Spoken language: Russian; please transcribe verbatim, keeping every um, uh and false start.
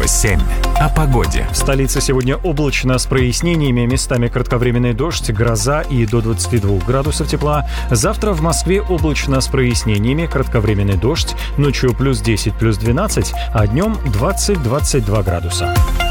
семь. О погоде. В столице сегодня облачно с прояснениями, местами кратковременный дождь, гроза и до двадцати двух градусов тепла. Завтра в Москве облачно с прояснениями, кратковременный дождь, ночью плюс десять, плюс двенадцать, а днем двадцать-двадцать два градуса.